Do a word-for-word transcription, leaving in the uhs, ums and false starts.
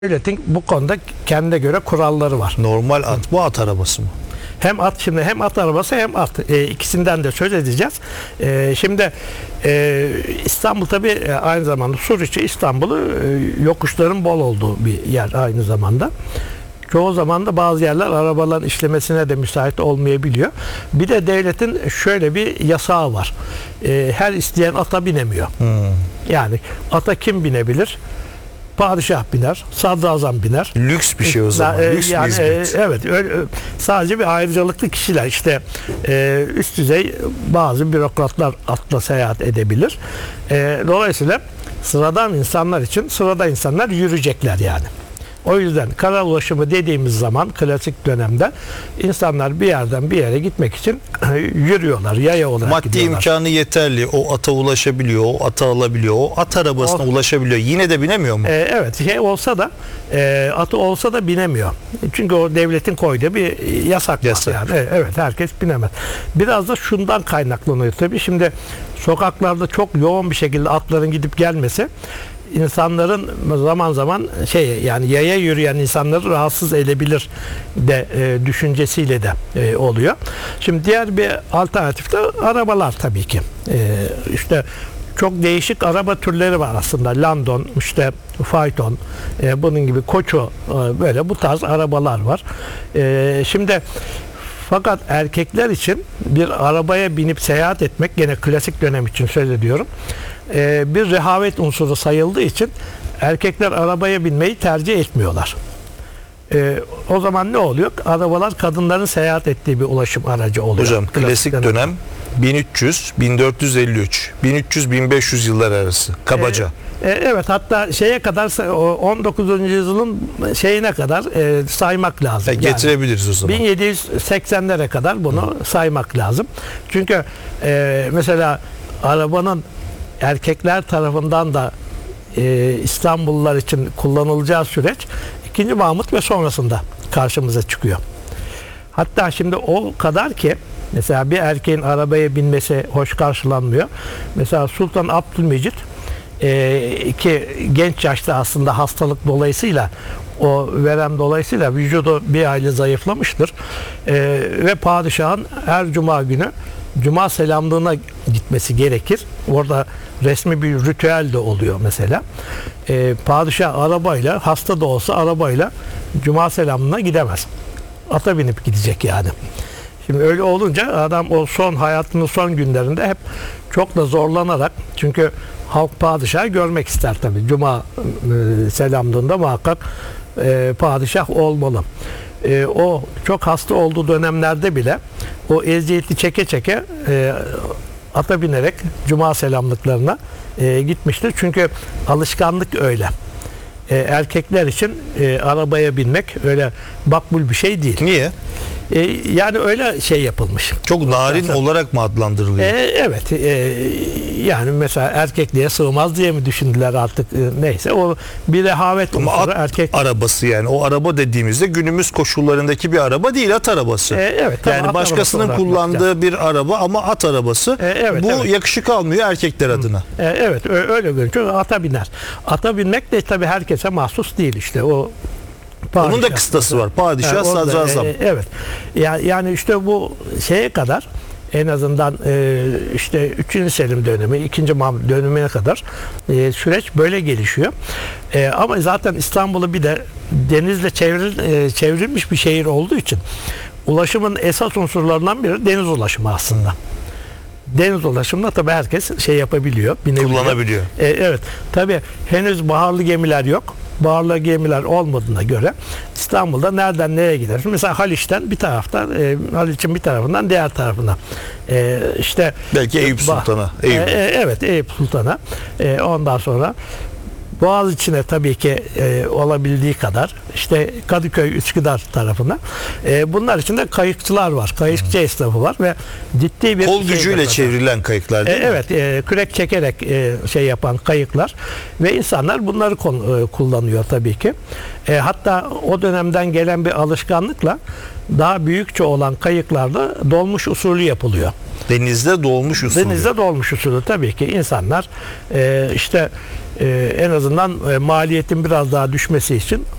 Devletin bu konuda kendine göre kuralları var. Normal at, bu at arabası mı? Hem at şimdi hem at arabası hem at e, ikisinden de söz edeceğiz. E, şimdi e, İstanbul tabii e, aynı zamanda Suriçi İstanbul'u e, yokuşların bol olduğu bir yer aynı zamanda. Çoğu zaman da bazı yerler arabaların işlemesine de müsait olmayabiliyor. Bir de devletin şöyle bir yasağı var. E, her isteyen ata binemiyor. Hmm. Yani ata kim binebilir? Padişah biner, sadrazam biner. Lüks bir şey o zaman. Lüks yani, bir hizmet. Evet, öyle, sadece bir ayrıcalıklı kişiler işte e, üst düzey bazı bürokratlar atla seyahat edebilir. E, dolayısıyla sıradan insanlar için sıradan insanlar yürüyecekler yani. O yüzden kara ulaşımı dediğimiz zaman klasik dönemde insanlar bir yerden bir yere gitmek için yürüyorlar, yaya olarak Maddi gidiyorlar. imkanı yeterli. O ata ulaşabiliyor, o ata alabiliyor, o at arabasına o, ulaşabiliyor. Yine de binemiyor mu? E, evet, şey olsa da e, atı olsa da binemiyor. Çünkü o devletin koyduğu bir yasak, yasak. var. Yani. Evet, herkes binemez. Biraz da şundan kaynaklanıyor tabii. Şimdi sokaklarda çok yoğun bir şekilde atların gidip gelmesi insanların zaman zaman şey yani yaya yürüyen insanları rahatsız edebilir de e, düşüncesiyle de e, oluyor. Şimdi diğer bir alternatif de arabalar tabii ki. E, işte çok değişik araba türleri var aslında. Landon, işte fayton, e, bunun gibi Koço, e, böyle bu tarz arabalar var. E, şimdi fakat erkekler için bir arabaya binip seyahat etmek, gene klasik dönem için söz ediyorum, e, bir rehavet unsuru sayıldığı için erkekler arabaya binmeyi tercih etmiyorlar. E, o zaman ne oluyor? Arabalar kadınların seyahat ettiği bir ulaşım aracı oluyor. Hocam klasik dönem, dönem bin üç yüz bin dört yüz elli üç bin üç yüz bin beş yüz yıllar arası kabaca. E, e, evet, hatta şeye kadar on dokuzuncu yüzyılın şeyine kadar e, saymak lazım. E, getirebiliriz yani, o zaman. bin yedi yüz seksenlere kadar bunu Hı. saymak lazım. Çünkü e, mesela arabanın erkekler tarafından da e, İstanbullular için kullanılacağı süreç ikinci. Mahmut ve sonrasında karşımıza çıkıyor. Hatta şimdi o kadar ki mesela bir erkeğin arabaya binmesi hoş karşılanmıyor. Mesela Sultan Abdülmecit e, ki genç yaşta aslında hastalık dolayısıyla o verem dolayısıyla vücudu bir aile zayıflamıştır. E, ve padişahın her cuma günü cuma selamlığına gitmesi gerekir. Orada resmi bir ritüel de oluyor mesela. E, padişah arabayla, hasta da olsa arabayla cuma selamlığına gidemez. Ata binip gidecek yani. Şimdi öyle olunca adam o son hayatının son günlerinde hep çok da zorlanarak, çünkü halk padişahı görmek ister tabii. Cuma e, selamlığında muhakkak e, padişah olmalı. E, o çok hasta olduğu dönemlerde bile o eziyeti çeke çeke e, ata binerek cuma selamlıklarına e, gitmiştir. Çünkü alışkanlık öyle. E, erkekler için e, arabaya binmek öyle makbul bir şey değil. Niye? E, yani öyle şey yapılmış. Çok narin mesela, olarak mı adlandırılıyor? E, evet. E, yani mesela erkekliğe sığmaz diye mi düşündüler artık, e, neyse. O bir rehavet unsuru. Ama at erkek arabası, yani o araba dediğimizde günümüz koşullarındaki bir araba değil, at arabası. E, evet. Yani başkasının kullandığı bir araba ama at arabası. E, evet, Bu evet. yakışık almıyor erkekler Hı. adına. E, evet. Öyle görünüyor. Çünkü ata biner. Ata binmek de tabii herkese mahsus değil işte. O padişah. Onun da kıstası var. Padişah, yani sadrazam. E, evet. Yani, yani işte bu şeye kadar, en azından e, işte üçüncü. Selim dönemi, ikinci. Mahmut dönemine kadar e, süreç böyle gelişiyor. E, ama zaten İstanbul'u bir de denizle çevril, e, çevrilmiş bir şehir olduğu için ulaşımın esas unsurlarından biri deniz ulaşımı aslında. Deniz ulaşımında tabii herkes şey yapabiliyor, binebiliyor. Kullanabiliyor. E, evet. Tabii henüz baharlı gemiler yok. Baharlı gemiler olmadığına göre İstanbul'da nereden nereye gider? Mesela Haliç'ten bir taraftan, e, Haliç'in bir tarafından diğer tarafına. E, işte belki Eyüp Sultan'a. Eyüp. E, evet, Eyüp Sultan'a. E, ondan sonra Boğaziçi'ne tabii ki e, olabildiği kadar, işte Kadıköy, Üsküdar tarafına. E, bunlar için de kayıkçılar var. Kayıkçı hmm. esnafı var ve ciddi bir kol gücüyle şey çevrilen kayıklar değil e, mi? Evet, e, kürek çekerek e, şey yapan kayıklar ve insanlar bunları kon, e, kullanıyor tabii ki. E, hatta o dönemden gelen bir alışkanlıkla daha büyükçe olan kayıklarda dolmuş usulü yapılıyor. Denizde dolmuş usulü. Denizde dolmuş usulü tabii ki insanlar e, işte e, en azından e, maliyetin biraz daha düşmesi için